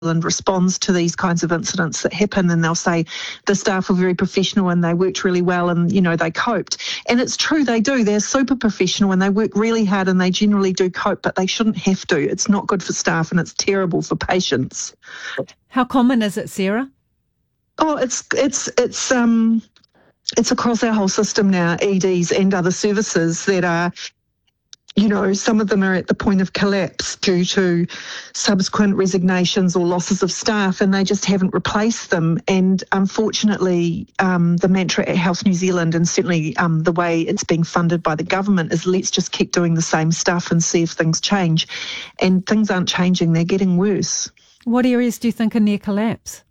Zealand responds to these kinds of incidents that happen, and they'll say the staff were very professional and they worked really well and, they coped. And it's true, they do. They're super professional and they work really hard and they generally do cope, but they shouldn't have to. It's not good for staff and it's terrible for patients. How common is it, Sarah? Oh, it's across our whole system now, EDs and other services that are, some of them are at the point of collapse due to subsequent resignations or losses of staff, and they just haven't replaced them. And unfortunately, the mantra at Health New Zealand, and certainly the way it's being funded by the government, is let's just keep doing the same stuff and see if things change. And things aren't changing, they're getting worse. What areas do you think are near collapse?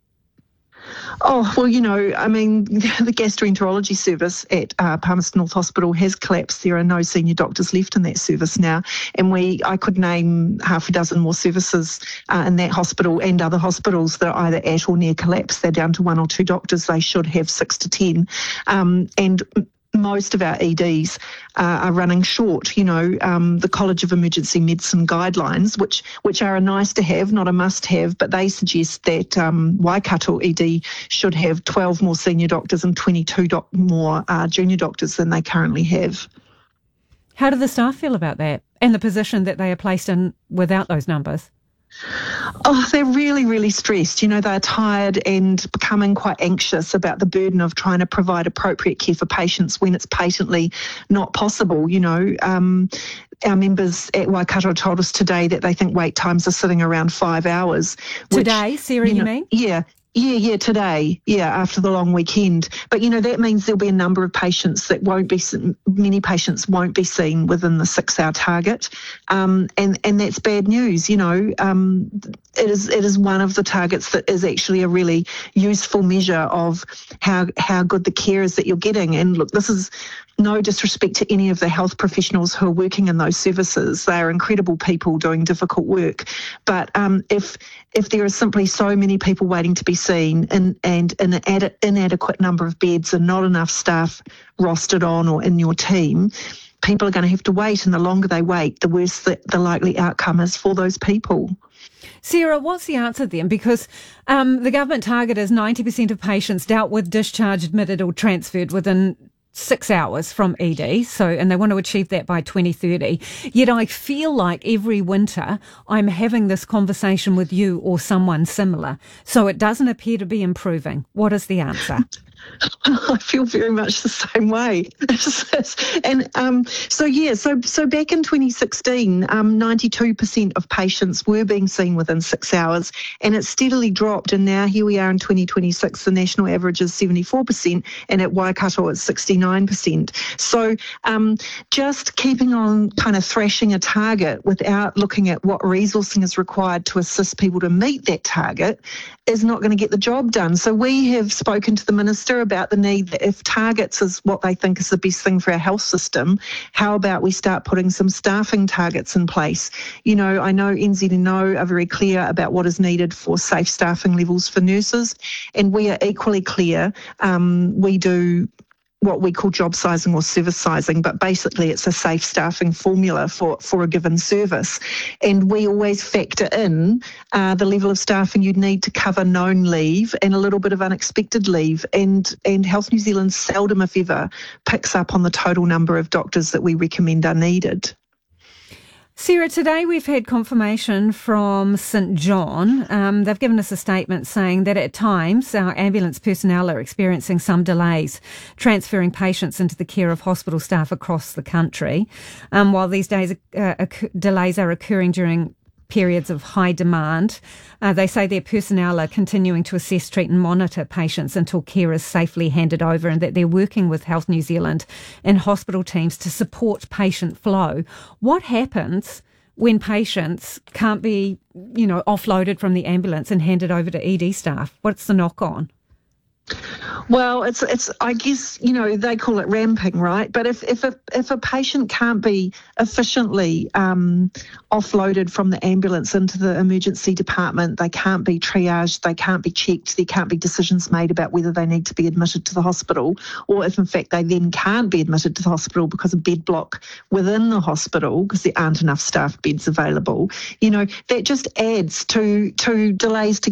Oh, well, the gastroenterology service at Palmerston North Hospital has collapsed. There are no senior doctors left in that service now. And I could name half a dozen more services in that hospital and other hospitals that are either at or near collapse. They're down to 1 or 2 doctors. They should have 6 to 10. And most of our EDs are running short. The College of Emergency Medicine guidelines, which are a nice to have, not a must have, but they suggest that Waikato ED should have 12 more senior doctors and 22 more junior doctors than they currently have. How do the staff feel about that and the position that they are placed in without those numbers? Oh, they're really, really stressed. They're tired and becoming quite anxious about the burden of trying to provide appropriate care for patients when it's patently not possible. Our members at Waikato told us today that they think wait times are sitting around 5 hours. Today, Sarah, you mean? Yeah. Yeah, today. Yeah, after the long weekend. But, that means there'll be a number of patients that many patients won't be seen within the 6-hour target. And that's bad news. It is one of the targets that is actually a really useful measure of how good the care is that you're getting. And look, this is no disrespect to any of the health professionals who are working in those services. They are incredible people doing difficult work. But if there are simply so many people waiting to be seen and an inadequate number of beds and not enough staff rostered on or in your team, people are going to have to wait, and the longer they wait, the worse the likely outcome is for those people. Sarah, what's the answer then? Because the government target is 90% of patients dealt with, discharged, admitted or transferred within 6 hours from ED, and they want to achieve that by 2030. Yet I feel like every winter I'm having this conversation with you or someone similar. So it doesn't appear to be improving. What is the answer? I feel very much the same way. And so back in 2016, 92% of patients were being seen within 6 hours, and it steadily dropped. And now here we are in 2026, the national average is 74%, and at Waikato it's 69%. So just keeping on kind of thrashing a target without looking at what resourcing is required to assist people to meet that target is not going to get the job done. So we have spoken to the Minister about the need that if targets is what they think is the best thing for our health system, how about we start putting some staffing targets in place? I know NZNO are very clear about what is needed for safe staffing levels for nurses, and we are equally clear. We do what we call job sizing or service sizing, but basically it's a safe staffing formula for a given service. And we always factor in the level of staffing you'd need to cover known leave and a little bit of unexpected leave. And Health New Zealand seldom, if ever, picks up on the total number of doctors that we recommend are needed. Sarah, today we've had confirmation from St John. They've given us a statement saying that at times our ambulance personnel are experiencing some delays transferring patients into the care of hospital staff across the country. While these delays are occurring during periods of high demand, they say their personnel are continuing to assess, treat and monitor patients until care is safely handed over, and that they're working with Health New Zealand and hospital teams to support patient flow. What happens when patients can't be, offloaded from the ambulance and handed over to ED staff? What's the knock on? Well, it's. I guess they call it ramping, right? But if a patient can't be efficiently offloaded from the ambulance into the emergency department, they can't be triaged, they can't be checked, there can't be decisions made about whether they need to be admitted to the hospital, or if in fact they then can't be admitted to the hospital because of bed block within the hospital because there aren't enough staff beds available. That just adds to delays to